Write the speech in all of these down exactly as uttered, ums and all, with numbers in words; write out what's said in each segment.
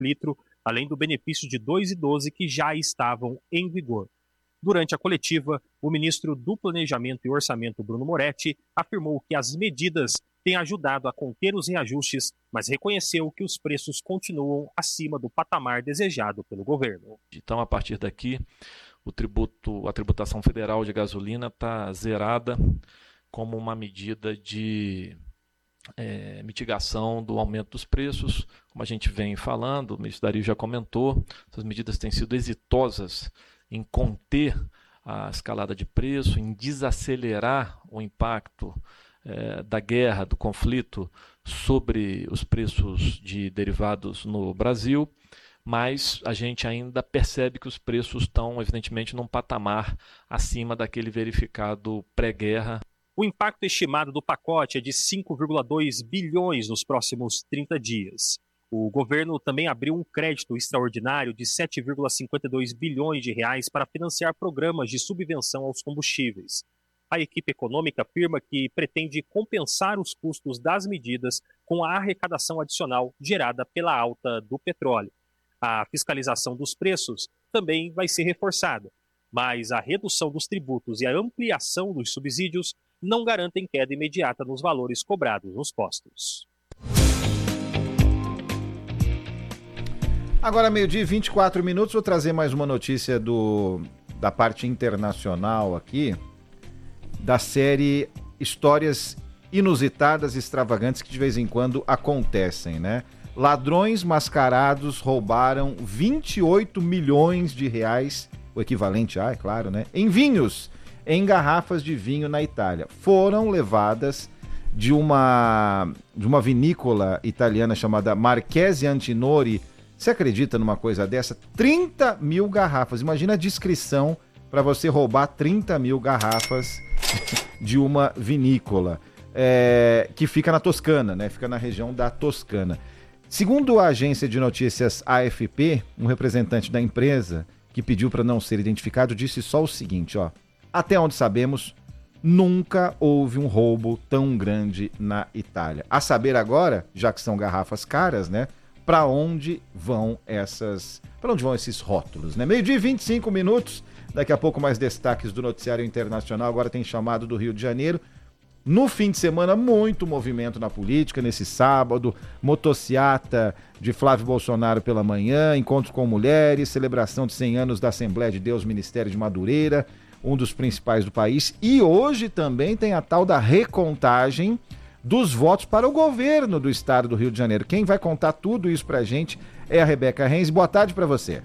litro, além do benefício de dois reais e doze centavos que já estavam em vigor. Durante a coletiva, o ministro do Planejamento e Orçamento, Bruno Moretti, afirmou que as medidas têm ajudado a conter os reajustes, mas reconheceu que os preços continuam acima do patamar desejado pelo governo. Então, a partir daqui, o tributo, a tributação federal de gasolina está zerada como uma medida de é, mitigação do aumento dos preços. Como a gente vem falando, o ministro Dario já comentou, essas medidas têm sido exitosas em conter a escalada de preço, em desacelerar o impacto é, da guerra, do conflito sobre os preços de derivados no Brasil, mas a gente ainda percebe que os preços estão, evidentemente, num patamar acima daquele verificado pré-guerra. O impacto estimado do pacote é de cinco vírgula dois bilhões nos próximos trinta dias. O governo também abriu um crédito extraordinário de sete vírgula cinquenta e dois bilhões de reais para financiar programas de subvenção aos combustíveis. A equipe econômica afirma que pretende compensar os custos das medidas com a arrecadação adicional gerada pela alta do petróleo. A fiscalização dos preços também vai ser reforçada, mas a redução dos tributos e a ampliação dos subsídios não garantem queda imediata nos valores cobrados nos postos. Agora, meio-dia e vinte e quatro minutos, vou trazer mais uma notícia do, da parte internacional aqui, da série Histórias Inusitadas e Extravagantes que de vez em quando acontecem, né? Ladrões mascarados roubaram vinte e oito milhões de reais, o equivalente a, é claro, né? Em vinhos, em garrafas de vinho na Itália. Foram levadas de uma, de uma vinícola italiana chamada Marchesi Antinori. Você acredita numa coisa dessa? trinta mil garrafas. Imagina a descrição para você roubar trinta mil garrafas de uma vinícola é, que fica na Toscana, né? Fica na região da Toscana. Segundo a agência de notícias A F P, um representante da empresa que pediu para não ser identificado disse só o seguinte, ó. Até onde sabemos, nunca houve um roubo tão grande na Itália. A saber agora, já que são garrafas caras, né? Para onde vão essas, para onde vão esses rótulos, né? Meio-dia e vinte e cinco minutos, daqui a pouco mais destaques do noticiário internacional, agora tem chamado do Rio de Janeiro. No fim de semana, muito movimento na política, nesse sábado, motociata de Flávio Bolsonaro pela manhã, encontro com mulheres, celebração de cem anos da Assembleia de Deus Ministério de Madureira, um dos principais do país, e hoje também tem a tal da recontagem dos votos para o governo do estado do Rio de Janeiro. Quem vai contar tudo isso pra gente é a Rebeca Renz. Boa tarde para você.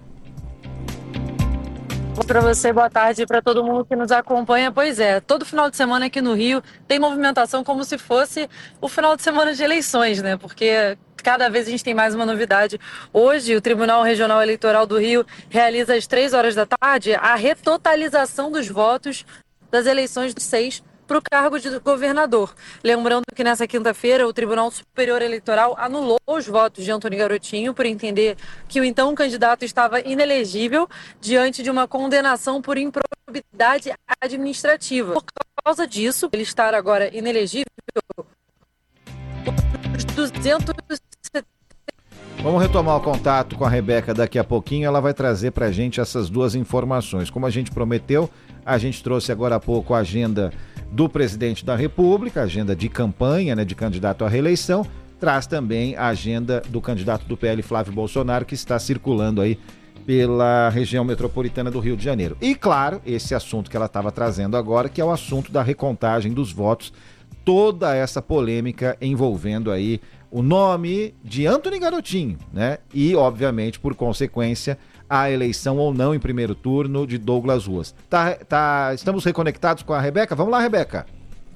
Para você, boa tarde para todo mundo que nos acompanha. Pois é, todo final de semana aqui no Rio tem movimentação como se fosse o final de semana de eleições, né? Porque cada vez a gente tem mais uma novidade. Hoje, o Tribunal Regional Eleitoral do Rio realiza às três horas da tarde a retotalização dos votos das eleições do seis para o cargo de governador. Lembrando que nessa quinta-feira o Tribunal Superior Eleitoral anulou os votos de Antônio Garotinho por entender que o então candidato estava inelegível diante de uma condenação por improbidade administrativa. Por causa disso, ele estar agora inelegível, os duzentos e setenta... Vamos retomar o contato com a Rebeca daqui a pouquinho, ela vai trazer para a gente essas duas informações. Como a gente prometeu, a gente trouxe agora há pouco a agenda do presidente da República, agenda de campanha, né, de candidato à reeleição, traz também a agenda do candidato do P L, Flávio Bolsonaro, que está circulando aí pela região metropolitana do Rio de Janeiro. E, claro, esse assunto que ela estava trazendo agora, que é o assunto da recontagem dos votos, toda essa polêmica envolvendo aí o nome de Antônio Garotinho, né? E, obviamente, por consequência, a eleição ou não em primeiro turno de Douglas Ruas. Tá, tá, estamos reconectados com a Rebeca? Vamos lá, Rebeca.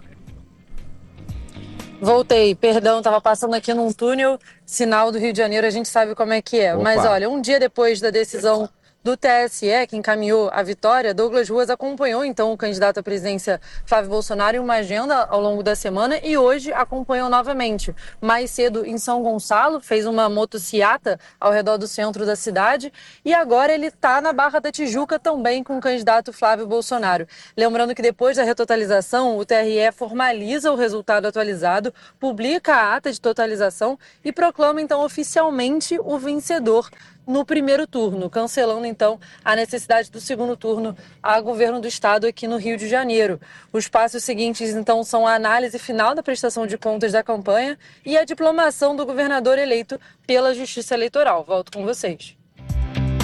Voltei, perdão, estava passando aqui num túnel, sinal do Rio de Janeiro, a gente sabe como é que é. Opa. Mas olha, um dia depois da decisão do T S E, que encaminhou a vitória, Douglas Ruas acompanhou então o candidato à presidência Flávio Bolsonaro em uma agenda ao longo da semana e hoje acompanhou novamente. Mais cedo em São Gonçalo, fez uma motociata ao redor do centro da cidade e agora ele está na Barra da Tijuca também com o candidato Flávio Bolsonaro. Lembrando que depois da retotalização, o T R E formaliza o resultado atualizado, publica a ata de totalização e proclama então oficialmente o vencedor no primeiro turno, cancelando então a necessidade do segundo turno a governo do estado aqui no Rio de Janeiro. Os passos seguintes então são a análise final da prestação de contas da campanha e a diplomação do governador eleito pela Justiça Eleitoral. Volto com vocês.